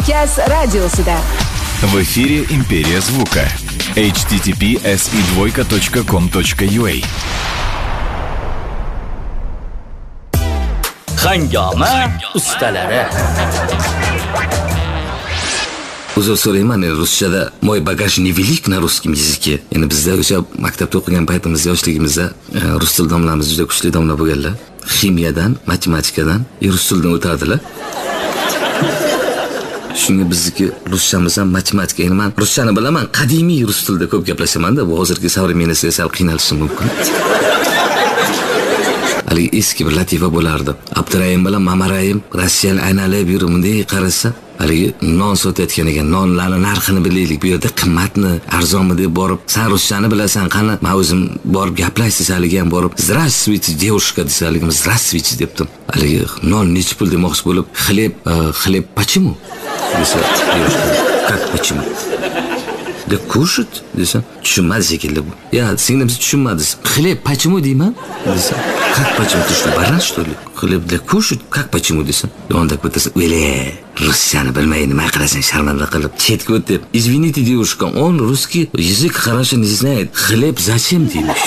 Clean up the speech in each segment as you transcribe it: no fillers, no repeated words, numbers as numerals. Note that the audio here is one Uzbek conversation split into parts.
Kaz radiosida. В эфире «Империя звука». https://com.ua Hangama ustalari. Uzr so'rayman, ruschada moy bagajni velik na ruskim языке. Endi bizda o'sha maktabda o'qigan paytimizda, yoshligimizda rus tili domlamiz juda kuchli domla bo'lganlar. Ximiyadan, matematikadan rus tilidan o'tardilar. Shunga bizniki ruschamiz ham matematika. Endi men ruschani bilaman, qadimiy rus tilida ko'p gaplashaman-da, bu hozirgi savremenniy sal qiynalishim mumkin. Ali eski bir latifa bo'lardi. Abdurayim bilan Mamarayim Rossiyani aynalib yurib bunday qarasa, haligi non sotayotgan ekan, nonlarning narxini bilaylik, bu yerda qimmatmi, arzonmi deb borib, "Sen ruschani bilasan, qani, men o'zim borib gaplashsiz haligi ham borib, "Здравствуйте, девушка" desa, haligi "Здравствуйте" debdim. Haligi non necha pul demoqchi bo'lib, "Хлеб почему?" desa, "Девушка, как почему?" "Да кушать" desa, tushunmadi shekilli bu. "Ya, singlim siz tushunmadingiz. "Хлеб почему" deyman desa, "Как почему? Ты что, баран, что ли? Хлеб для кушать? Как почему?" desa. Onda bittasi, "O'le, ruschani bilmaydi, nima qilasan sharmanda qilib. Chetga o't" deb. "Извините, девушка, он русский язык хорошо не знает. Хлеб зачем?" deymish.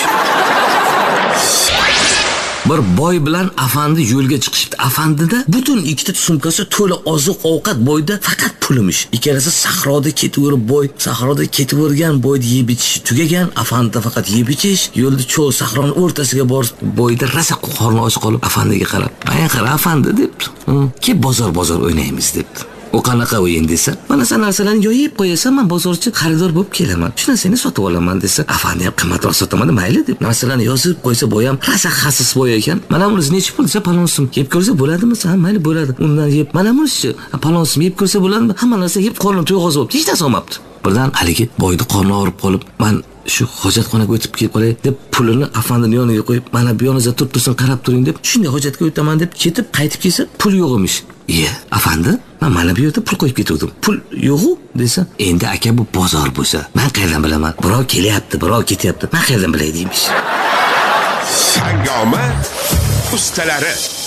Bir boy bilan afandi yo'lga chiqishibdi. Afandida butun ikkita sumkasi to'la oziq-ovqat, boyda faqat pulimish. Ikkalasi sahroda ketaverib, boy sahroda ketavergan, boyda yeb ichish tugagan, afandida faqat yeb ichish. Yo'lda cho'l sahroning o'rtasiga borib, boyda rasa qorni och qolib afandiga qarab, "Mana qara afandi" debdi. "Ke bozor o'ynaymiz" debdi. "O qanaqa o'yin" desa, "Mana sen narsalarni yoyib qo'yasan, men bozorchi xaridor bo'lib kelaman. Shuna seni sotib olaman" desa, afandi ham qimmatroq sotaman, mayli deb narsalarni yozib qo'ysa, boy ham rasa xasis boy ekan. "Mana bunisi necha pul" desa, "Palon so'm." "Yeb ko'rsa bo'ladimi?" "Ha, mayli bo'ladi." Undan yeb, "Mana bunisi palon so'm, yeb ko'rsa bo'ladimi?" Hamma narsa yeb qornim to'yg'oz bo'lib, hech narsa olmabdi. Birdan haligi boyni qorni og'rib qolib, "Men shu hojatxonaga o'tib kelib qolay" deb pulini afandining yoniga qo'yib, "Mana bu yoningizda turib tursin, qarab turing" deb shunday hojatga o'taman deb ketib, qaytib kelsa, pul yo'q emish. "Iye, afandi, men mana bu yerda pul qo'yib ketdim. Pul yo'q-ku" desa, "Endi aka bu bozor bo'lsa, men qayerdan bilaman? Birov kelyapti, birov ketyapti. Men qayerdan bilay" deymish. Hangama ustalari.